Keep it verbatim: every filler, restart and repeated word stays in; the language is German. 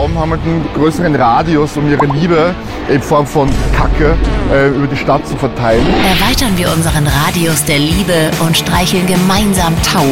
Tauben haben halt einen größeren Radius, um ihre Liebe in Form von Kacke äh, über die Stadt zu verteilen. Erweitern wir unseren Radius der Liebe und streicheln gemeinsam Tauben.